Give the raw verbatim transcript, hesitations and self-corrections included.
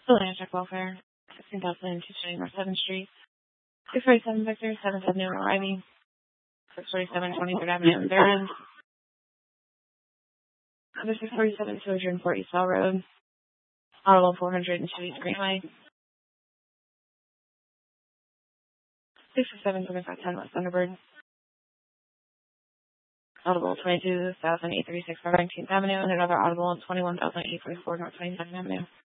Atlanta Check Welfare, sixteen thousand two twenty North seventh Street, six forty-seven Victor, seventh Avenue, Arriving, six forty-seven twenty-third Avenue, and Third End, number six forty-seven two hundred four East Bell Road, Audible four hundred two East Greenway, six forty-seven twenty-five ten West Thunderbird, Audible twenty-two thousand eight hundred thirty-six North nineteenth Avenue, and another Audible twenty-one thousand eight hundred forty-four North twenty-second Avenue.